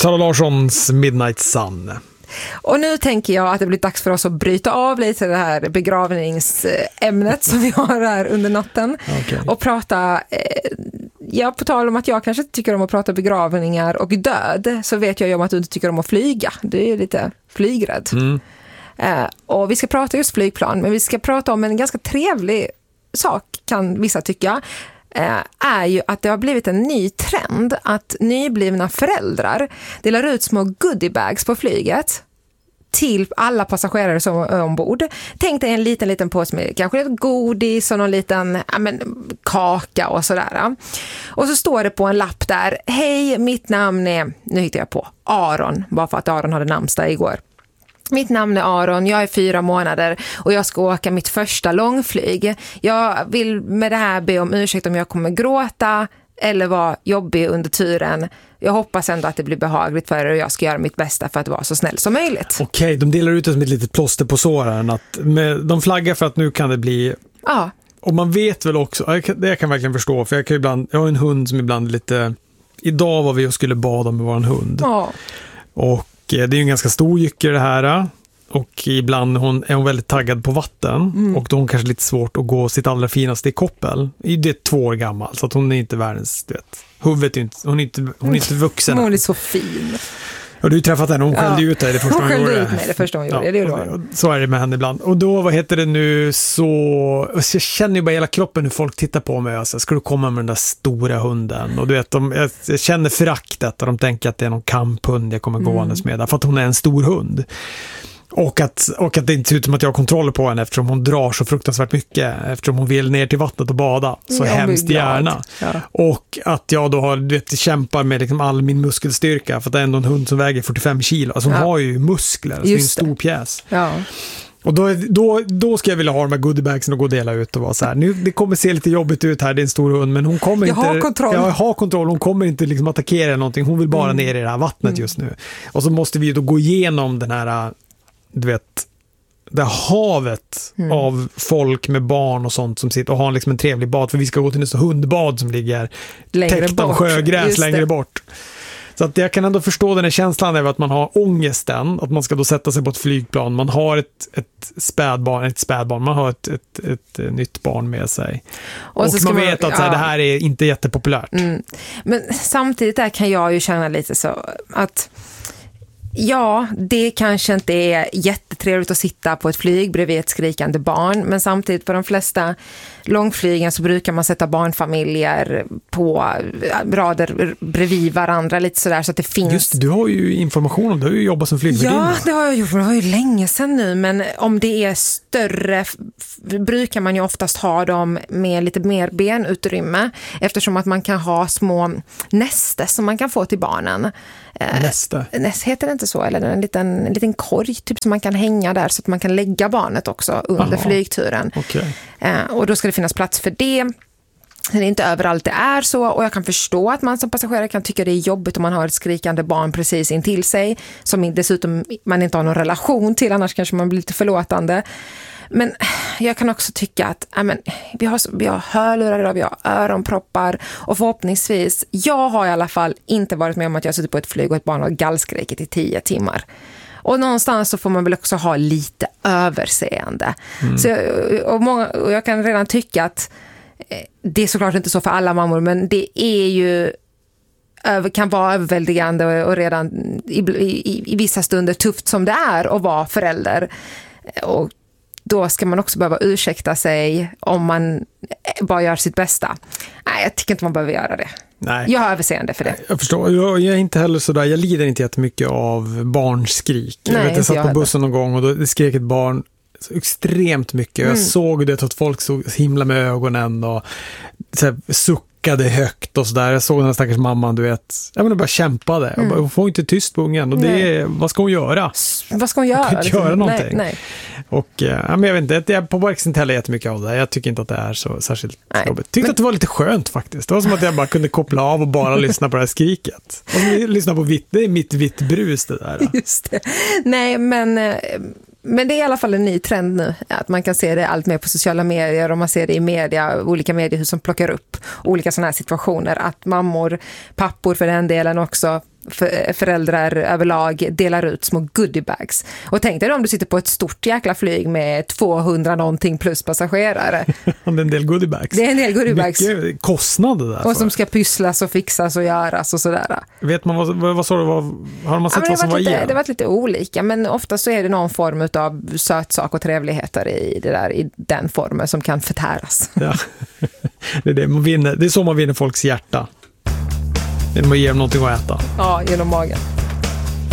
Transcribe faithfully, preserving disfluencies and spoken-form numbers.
Sara Larssons Midnight Sun. Och nu tänker jag att det blir dags för oss att bryta av lite det här begravningsämnet som vi har här under natten. Okay. Och prata, eh, ja, på tal om att jag kanske inte tycker om att prata begravningar och död, så vet jag ju om att du inte tycker om att flyga. Du är ju lite flygrädd. Mm. Eh, och vi ska prata just flygplan, men vi ska prata om en ganska trevlig sak, kan vissa tycka, eh, är ju att det har blivit en ny trend att nyblivna föräldrar delar ut små goodiebags på flyget till alla passagerare som är ombord. Tänk dig en liten, liten påse med kanske ett godis och någon liten ja, men, kaka och sådär. Och så står det på en lapp där: hej, mitt namn är, nu hittar jag på, Aron, bara för att Aron hade namnsdag igår. Mitt namn är Aron, jag är fyra månader och jag ska åka mitt första långflyg. Jag vill med det här be om ursäkt om jag kommer gråta eller vara jobbig under turen. Jag hoppas ändå att det blir behagligt för er och jag ska göra mitt bästa för att vara så snäll som möjligt. Okej, de delar ut det som ett litet plåster på såren. Att med, de flaggar för att nu kan det bli... Ja. Och man vet väl också, det kan jag kan verkligen förstå, för jag, kan ibland, jag har en hund som ibland är lite... Idag var vi och skulle bada med vår hund. Ja. Och det är ju en ganska stor jycker det här. Och ibland hon, är hon väldigt taggad på vatten. Mm. Och då har hon kanske lite svårt att gå sitt allra finaste i koppel. Det är två år gammal, så att hon är inte världens, du vet. Huvudet är inte, hon är inte, hon är inte vuxen. Hon är så fin. Och du har ju träffat henne, hon skällde ja. ut dig det första hon gjorde. Hon skällde ut mig det första hon gjorde, ja. det är då. Så är det med henne ibland. Och då, vad heter det nu, så... Jag känner ju bara hela kroppen hur folk tittar på mig. Alltså, ska du komma med den där stora hunden? Och du vet, de, jag, jag känner föraktet och de tänker att det är någon kamphund jag kommer mm. gåendes med. För att hon är en stor hund. Och att, och att det inte ser ut som att jag har kontroll på henne eftersom hon drar så fruktansvärt mycket. Eftersom hon vill ner till vattnet och bada. Så ja, hemskt gärna. Ja. Och att jag då har, du vet, kämpar med liksom all min muskelstyrka. För att det är ändå en hund som väger fyrtiofem kilo. Alltså hon ja. har ju muskler. Så det är en stor pjäs. Ja. Och då, då, då ska jag vilja ha de här goodiebagsen och gå och dela ut och vara så här. Nu, det kommer se lite jobbigt ut här, det är en stor hund, men hon kommer jag inte... Har kontroll. Jag har kontroll. Hon kommer inte liksom attackera eller någonting. Hon vill bara mm. ner i det här vattnet mm. just nu. Och så måste vi ju då gå igenom den här, du vet, det havet mm. av folk med barn och sånt som sitter och har liksom en trevlig bad, för vi ska gå till en hundbad som ligger täckt av sjögräs längre bort. Så att jag kan ändå förstå den här känslan av att man har ångesten, att man ska då sätta sig på ett flygplan, man har ett, ett spädbarn, ett spädbarn, man har ett, ett, ett, ett nytt barn med sig. Och, och så man vet man, att så här, ja. det här är inte jättepopulärt. Mm. Men samtidigt där kan jag ju känna lite så att ja, det kanske inte är jättetrevligt att sitta på ett flyg bredvid ett skrikande barn, men samtidigt på de flesta långflygen så brukar man sätta barnfamiljer på rader bredvid varandra lite sådär så att det finns... Just, du har ju information om, du har ju jobbat som flygvärdinna. Ja, det har jag gjort, det var ju länge sedan nu, men om det är större f- brukar man ju oftast ha dem med lite mer benutrymme, eftersom att man kan ha små näster som man kan få till barnen. Nästa. Näst heter det inte så, eller en liten, en liten korg typ som man kan hänga där så att man kan lägga barnet också under Aha. flygturen. Okay. Eh, och då ska det finnas plats för det. Det är inte överallt det är så, och jag kan förstå att man som passagerare kan tycka det är jobbigt om man har ett skrikande barn precis intill sig som dessutom man inte har någon relation till, annars kanske man blir lite förlåtande. Men jag kan också tycka att ja, men, vi, har, vi har hörlurar idag, vi har öronproppar och förhoppningsvis, jag har i alla fall inte varit med om att jag suttit på ett flyg och ett barn har gallskrikit i tio timmar. Och någonstans så får man väl också ha lite överseende. Mm. Så, och, många, och jag kan redan tycka att det är såklart inte så för alla mammor, men det är ju kan vara överväldigande och redan i, i, i vissa stunder tufft som det är att vara förälder. Och då ska man också behöva ursäkta sig om man bara gör sitt bästa. Nej, jag tycker inte man behöver göra det. Nej. Jag har överseende för det. Jag förstår. Jag, jag är inte heller sådär. Jag lider inte jättemycket av barnskrik. Nej, jag vet, jag satt på bussen någon gång och då det skrek ett barn så extremt mycket. Mm. Jag såg det att folk såg himla med ögonen och så här, suckade högt och sådär. Jag såg den här stackars mamman, du vet. Jag menar, bara kämpade. Mm. Hon får inte tyst på ungen. Och det är, vad ska hon göra? Vad ska hon göra? Hon kan inte göra någonting. Nej, nej. Och ja, men jag vet inte, jag påverkas inte heller jättemycket av det. Jag tycker inte att det är så särskilt nej. jobbigt. Tyckte men... att det var lite skönt faktiskt. Det var som att jag bara kunde koppla av och bara lyssna på det här skriket. Och lyssna på vitt, det är mitt vitt brus det där. Just det. Nej, men... Men det är i alla fall en ny trend nu, att man kan se det allt mer på sociala medier och man ser det i media, olika mediehus som plockar upp olika sådana här situationer, att mammor, pappor för den delen också för, föräldrar överlag delar ut små goodiebags. Och tänk dig om du sitter på ett stort jäkla flyg med tvåhundra någonting plus passagerare. Det är en del goodiebags. Det är en del goodiebags. Mycket kostnader där. Och som ska pysslas och fixas och göras och sådär. Vet man vad, vad, vad sa du? Vad, har man sett ja, vad som var lite, i? Det har varit lite olika, men ofta så är det någon form av sötsak och trevligheter i, det där, i den formen som kan förtäras. Ja. Det, är det, man vinner, det är så man vinner folks hjärta. Genom att ge dem någonting att äta. Ja, genom magen.